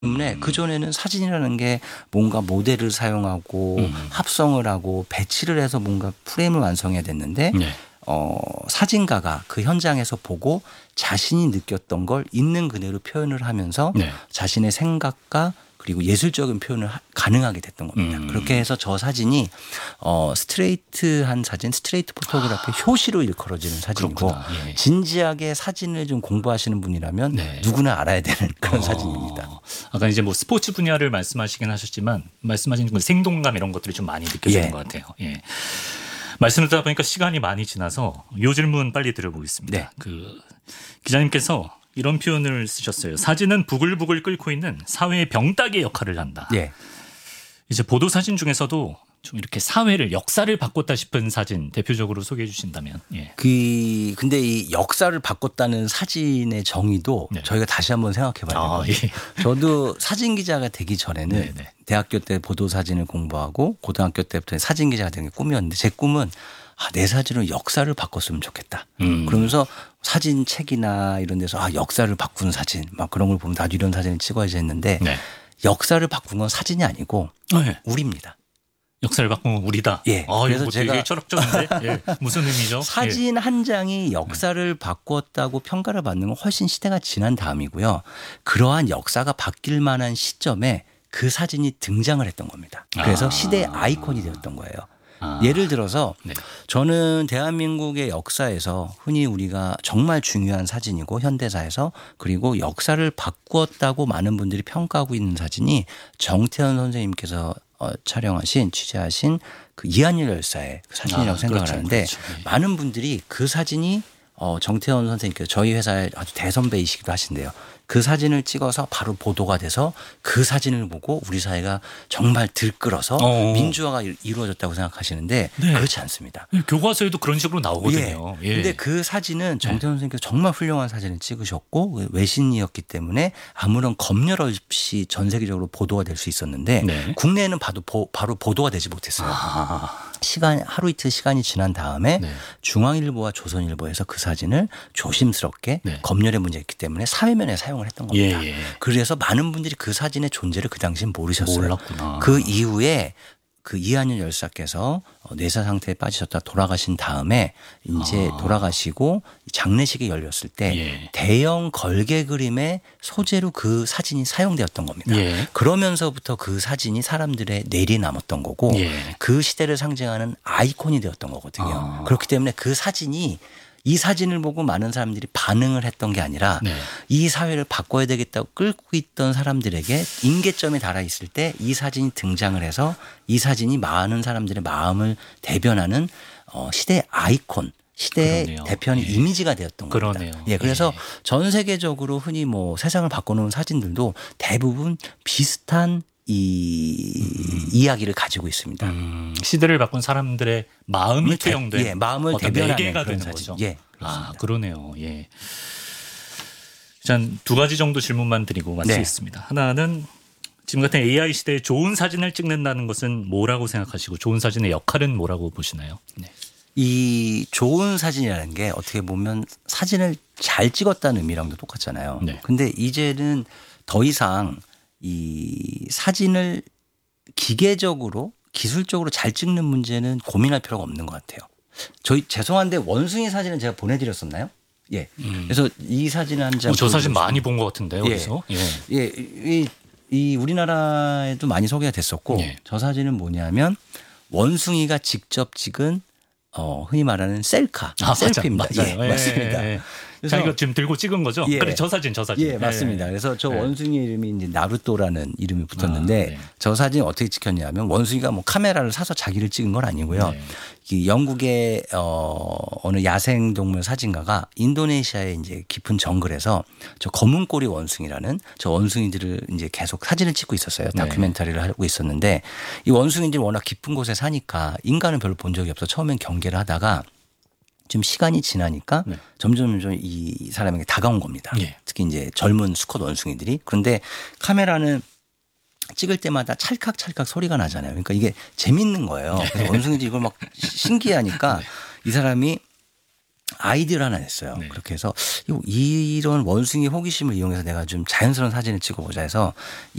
때문에 그전에는 사진이라는 게 뭔가 모델을 사용하고 합성을 하고 배치를 해서 뭔가 프레임을 완성해야 됐는데 네. 사진가가 그 현장에서 보고 자신이 느꼈던 걸 있는 그대로 표현을 하면서 네. 자신의 생각과 그리고 예술적인 표현을 가능하게 됐던 겁니다. 그렇게 해서 저 사진이 스트레이트한 사진, 스트레이트 포토그래피 효시로 일컬어지는 사진이고 예. 진지하게 사진을 좀 공부하시는 분이라면 네. 누구나 알아야 되는 그런 사진입니다. 아까 이제 뭐 스포츠 분야를 말씀하시긴 하셨지만 말씀하신 그 생동감 이런 것들이 좀 많이 느껴지는 예. 것 같아요. 예. 말씀을 듣다 보니까 시간이 많이 지나서 이 질문 빨리 드려보겠습니다. 네. 그 기자님께서 이런 표현을 쓰셨어요. 사진은 부글부글 끓고 있는 사회의 병따개 역할을 한다. 예. 이제 보도 사진 중에서도 좀 이렇게 사회를 역사를 바꿨다 싶은 사진 대표적으로 소개해 주신다면. 예. 근데 이 역사를 바꿨다는 사진의 정의도 네. 저희가 다시 한번 생각해 봐야 돼요. 예. 저도 사진 기자가 되기 전에는 네네. 대학교 때 보도 사진을 공부하고 고등학교 때부터 사진 기자가 되는 게 꿈이었는데 제 꿈은 내 사진으로 역사를 바꿨으면 좋겠다. 그러면서 사진 책이나 이런 데서 역사를 바꾸는 사진 막 그런 걸 보면 나도 이런 사진을 찍어야지 했는데 네. 역사를 바꾼 건 사진이 아니고 네. 우리입니다. 역사를 바꾸면 우리다. 예. 그래서 그래서 뭐 되게 제가 철학적인데 예. 무슨 의미죠? 사진 한 장이 역사를 바꾸었다고 평가를 받는 건 훨씬 시대가 지난 다음이고요. 그러한 역사가 바뀔 만한 시점에 그 사진이 등장을 했던 겁니다. 그래서 시대의 아이콘이 되었던 거예요. 예를 들어서 네. 저는 대한민국의 역사에서 흔히 우리가 정말 중요한 사진이고 현대사에서 그리고 역사를 바꾸었다고 많은 분들이 평가하고 있는 사진이 정태현 선생님께서 촬영하신 취재하신 그 이한열 열사의 사진이라고 생각을 그렇죠, 하는데 그렇죠. 네. 많은 분들이 그 사진이 정태현 선생님께서 저희 회사의 아주 대선배이시기도 하신데요. 그 사진을 찍어서 바로 보도가 돼서 그 사진을 보고 우리 사회가 정말 들끓어서 민주화가 이루어졌다고 생각하시는데 네. 그렇지 않습니다. 교과서에도 그런 식으로 나오거든요. 예. 근데 그 사진은 정태현 선생님께서 정말 훌륭한 사진을 찍으셨고 외신이었기 때문에 아무런 검열 없이 전 세계적으로 보도가 될 수 있었는데 네. 국내에는 바로 보도가 되지 못했어요. 하루 이틀 시간이 지난 다음에 네. 중앙일보와 조선일보에서 그 사진을 조심스럽게 네. 검열의 문제가 있기 때문에 사회면에 사용을 했던 겁니다. 예. 그래서 많은 분들이 그 사진의 존재를 그 당시엔 모르셨어요. 몰랐구나. 그 이후에 그 이한열 열사께서 뇌사 상태에 빠지셨다 돌아가신 다음에 이제 돌아가시고 장례식이 열렸을 때 예. 대형 걸개 그림의 소재로 그 사진이 사용되었던 겁니다. 예. 그러면서부터 그 사진이 사람들의 뇌리에 남았던 거고 예. 그 시대를 상징하는 아이콘이 되었던 거거든요. 그렇기 때문에 그 사진이 이 사진을 보고 많은 사람들이 반응을 했던 게 아니라 네. 이 사회를 바꿔야 되겠다고 끌고 있던 사람들에게 임계점에 달아 있을 때 이 사진이 등장을 해서 이 사진이 많은 사람들의 마음을 대변하는 시대의 아이콘, 시대의 그러네요. 대표하는 예. 이미지가 되었던 겁니다. 그러네요. 예, 그래서 예. 전 세계적으로 흔히 뭐 세상을 바꿔놓은 사진들도 대부분 비슷한 이야기를 가지고 있습니다. 시대를 바꾼 사람들의 마음이 투영된 마음을 어떤 대변하는 매개가 그런 되는 사진. 거죠. 예, 그렇습니다. 그러네요. 예. 한 두 가지 정도 질문만 드리고 마치겠습니다. 하나는 지금 같은 AI 시대에 좋은 사진을 찍는다는 것은 뭐라고 생각하시고 좋은 사진의 역할은 뭐라고 보시나요? 네. 이 좋은 사진이라는 게 어떻게 보면 사진을 잘 찍었다는 의미랑도 똑같잖아요. 네. 근데 이제는 더 이상 이 사진을 기계적으로 기술적으로 잘 찍는 문제는 고민할 필요가 없는 것 같아요. 죄송한데 원숭이 사진은 제가 보내드렸었나요? 예. 그래서 이 사진을 한 장. 저 사진 많이 본 것 같은데요. 그래서 이 우리나라에도 많이 소개가 됐었고 예. 저 사진은 뭐냐면 원숭이가 직접 찍은 흔히 말하는 셀카입니다. 맞아요. 예, 맞습니다. 그래서 이거 지금 들고 찍은 거죠? 예. 그래, 저 사진. 예, 맞습니다. 그래서 저 원숭이 이름이 이제 나루토라는 이름이 붙었는데 네. 저 사진 어떻게 찍혔냐면 원숭이가 뭐 카메라를 사서 자기를 찍은 건 아니고요. 네. 이 영국의 어느 야생 동물 사진가가 인도네시아의 이제 깊은 정글에서 저 검은 꼬리 원숭이라는 저 원숭이들을 이제 계속 사진을 찍고 있었어요. 다큐멘터리를 하고 있었는데 이 원숭이들이 워낙 깊은 곳에 사니까 인간은 별로 본 적이 없어 처음엔 경계를 하다가 좀 시간이 지나니까 점점 이 사람에게 다가온 겁니다. 예. 특히 이제 젊은 수컷 원숭이들이. 그런데 카메라는 찍을 때마다 찰칵찰칵 소리가 나잖아요. 그러니까 이게 재밌는 거예요. 그래서 원숭이들이 이걸 막 신기해하니까 이 사람이 아이디어를 하나 냈어요. 네. 그렇게 해서 이런 원숭이 호기심을 이용해서 내가 좀 자연스러운 사진을 찍어보자 해서